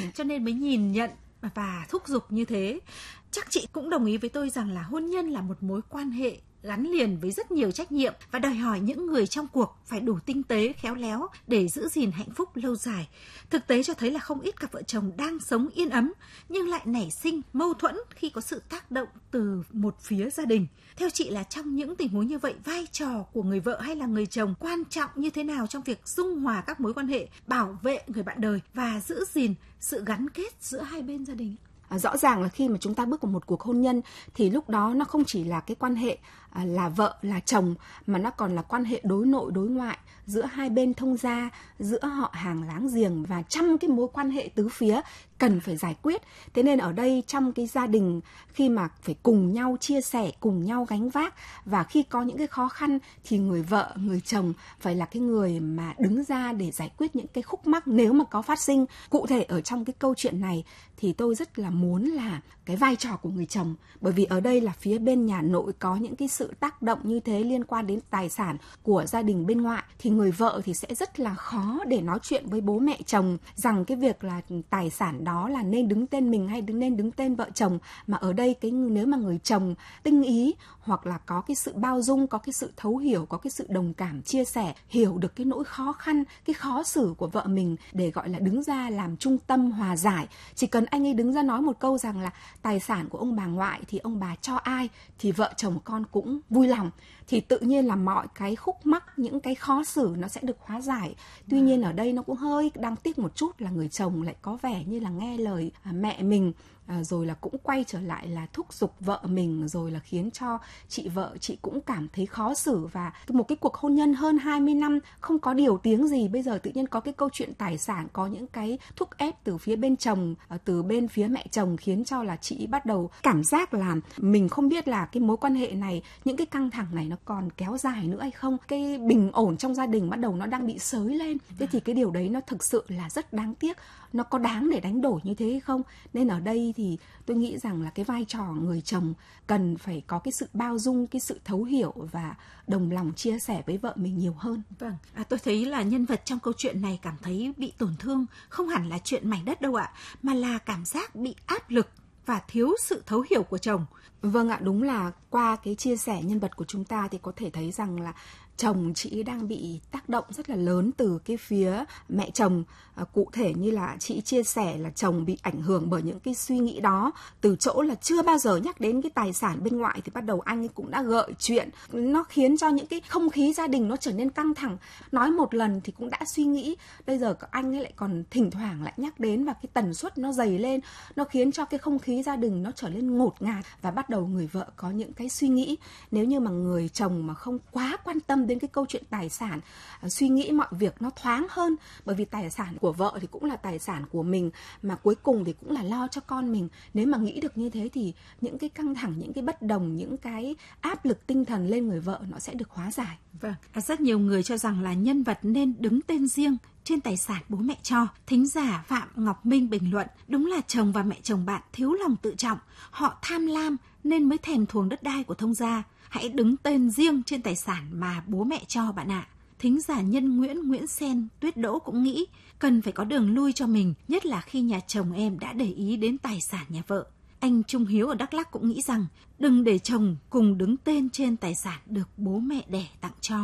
cho nên mới nhìn nhận và thúc giục như thế. Chắc chị cũng đồng ý với tôi rằng là hôn nhân là một mối quan hệ gắn liền với rất nhiều trách nhiệm và đòi hỏi những người trong cuộc phải đủ tinh tế, khéo léo để giữ gìn hạnh phúc lâu dài. Thực tế cho thấy là không ít cặp vợ chồng đang sống yên ấm nhưng lại nảy sinh mâu thuẫn khi có sự tác động từ một phía gia đình. Theo chị là trong những tình huống như vậy, vai trò của người vợ hay là người chồng quan trọng như thế nào trong việc dung hòa các mối quan hệ, bảo vệ người bạn đời và giữ gìn sự gắn kết giữa hai bên gia đình? Rõ ràng là khi mà chúng ta bước vào một cuộc hôn nhân thì lúc đó nó không chỉ là cái quan hệ là vợ, là chồng, mà nó còn là quan hệ đối nội, đối ngoại giữa hai bên thông gia, giữa họ hàng láng giềng và trăm cái mối quan hệ tứ phía cần phải giải quyết. Thế nên ở đây trong cái gia đình khi mà phải cùng nhau chia sẻ, cùng nhau gánh vác và khi có những cái khó khăn thì người vợ, người chồng phải là cái người mà đứng ra để giải quyết những cái khúc mắc nếu mà có phát sinh. Cụ thể ở trong cái câu chuyện này thì tôi rất là muốn là cái vai trò của người chồng, bởi vì ở đây là phía bên nhà nội có những cái sự tác động như thế liên quan đến tài sản của gia đình bên ngoại, thì người vợ thì sẽ rất là khó để nói chuyện với bố mẹ chồng rằng cái việc là tài sản đó là nên đứng tên mình hay nên đứng tên vợ chồng. Mà ở đây nếu mà người chồng tinh ý hoặc là có cái sự bao dung, có cái sự thấu hiểu, có cái sự đồng cảm, chia sẻ, hiểu được cái nỗi khó khăn, cái khó xử của vợ mình để gọi là đứng ra làm trung tâm hòa giải. Chỉ cần anh ấy đứng ra nói một câu rằng là tài sản của ông bà ngoại thì ông bà cho ai thì vợ chồng con cũng vui lòng, thì tự nhiên là mọi cái khúc mắc, những cái khó xử nó sẽ được hóa giải. Tuy nhiên ở đây nó cũng hơi đáng tiếc một chút là người chồng lại có vẻ như là nghe lời mẹ mình, rồi là cũng quay trở lại là thúc giục vợ mình, rồi là khiến cho chị vợ chị cũng cảm thấy khó xử. Và một cái cuộc hôn nhân hơn 20 năm không có điều tiếng gì, bây giờ tự nhiên có cái câu chuyện tài sản, có những cái thúc ép từ phía bên chồng, từ bên phía mẹ chồng, khiến cho là chị bắt đầu cảm giác là mình không biết là cái mối quan hệ này, những cái căng thẳng này nó còn kéo dài nữa hay không. Cái bình ổn trong gia đình bắt đầu nó đang bị xới lên. Thế thì cái điều đấy nó thực sự là rất đáng tiếc. Nó có đáng để đánh đổi như thế hay không? Nên ở đây thì tôi nghĩ rằng là cái vai trò người chồng cần phải có cái sự bao dung, cái sự thấu hiểu và đồng lòng chia sẻ với vợ mình nhiều hơn. Vâng, tôi thấy là nhân vật trong câu chuyện này cảm thấy bị tổn thương, không hẳn là chuyện mảnh đất đâu ạ, mà là cảm giác bị áp lực và thiếu sự thấu hiểu của chồng. Vâng ạ, đúng là qua cái chia sẻ nhân vật của chúng ta thì có thể thấy rằng là chồng chị đang bị tác động rất là lớn từ cái phía mẹ chồng. Cụ thể như là chị chia sẻ là chồng bị ảnh hưởng bởi những cái suy nghĩ đó, từ chỗ là chưa bao giờ nhắc đến cái tài sản bên ngoại thì bắt đầu anh ấy cũng đã gợi chuyện. Nó khiến cho những cái không khí gia đình nó trở nên căng thẳng. Nói một lần thì cũng đã suy nghĩ, bây giờ anh ấy lại còn thỉnh thoảng lại nhắc đến và cái tần suất nó dày lên. Nó khiến cho cái không khí gia đình nó trở nên ngột ngạt và bắt đầu người vợ có những cái suy nghĩ. Nếu như mà người chồng mà không quá quan tâm đến cái câu chuyện tài sản, suy nghĩ mọi việc nó thoáng hơn, bởi vì tài sản của vợ thì cũng là tài sản của mình, mà cuối cùng thì cũng là lo cho con mình. Nếu mà nghĩ được như thế thì những cái căng thẳng, những cái bất đồng, những cái áp lực tinh thần lên người vợ nó sẽ được hóa giải. Vâng, rất nhiều người cho rằng là nhân vật nên đứng tên riêng trên tài sản bố mẹ cho. Thính giả Phạm Ngọc Minh bình luận, đúng là chồng và mẹ chồng bạn thiếu lòng tự trọng, họ tham lam nên mới thèm thuồng đất đai của thông gia. Hãy đứng tên riêng trên tài sản mà bố mẹ cho bạn ạ. Thính giả Nhân Nguyễn Sen Tuyết Đỗ cũng nghĩ cần phải có đường lui cho mình, nhất là khi nhà chồng em đã để ý đến tài sản nhà vợ. Anh Trung Hiếu ở Đắk Lắk cũng nghĩ rằng đừng để chồng cùng đứng tên trên tài sản được bố mẹ đẻ tặng cho.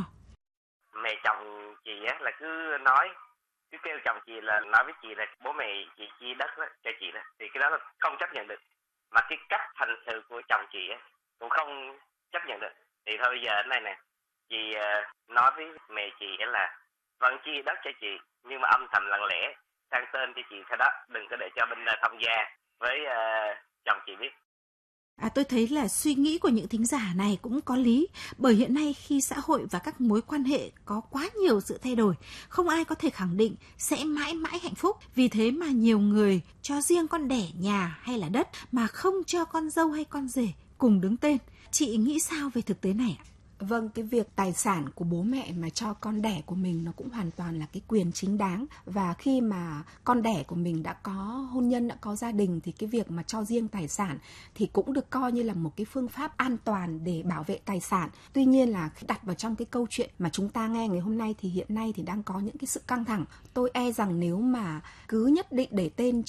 Mẹ chồng chị là cứ kêu chồng chị là nói với chị là bố mẹ chị chia đất cho chị đó, thì cái đó là không chấp nhận được. Mà cái cách hành xử của chồng chị cũng không chấp nhận được. Thì thôi giờ này nè, chị nói với mẹ chị là vẫn chia đất cho chị nhưng mà âm thầm lặng lẽ sang tên cho chị thôi đó, đừng có để cho bên thông gia với chồng chị biết. Tôi thấy là suy nghĩ của những thính giả này cũng có lý, bởi hiện nay khi xã hội và các mối quan hệ có quá nhiều sự thay đổi, không ai có thể khẳng định sẽ mãi mãi hạnh phúc. Vì thế mà nhiều người cho riêng con đẻ nhà hay là đất mà không cho con dâu hay con rể cùng đứng tên. Chị nghĩ sao về thực tế này ạ? Vâng, cái việc tài sản của bố mẹ mà cho con đẻ của mình nó cũng hoàn toàn là cái quyền chính đáng. Và khi mà con đẻ của mình đã có hôn nhân, đã có gia đình thì cái việc mà cho riêng tài sản thì cũng được coi như là một cái phương pháp an toàn để bảo vệ tài sản. Tuy nhiên là đặt vào trong cái câu chuyện mà chúng ta nghe ngày hôm nay thì hiện nay thì đang có những cái sự căng thẳng. Tôi e rằng nếu mà cứ nhất định để tên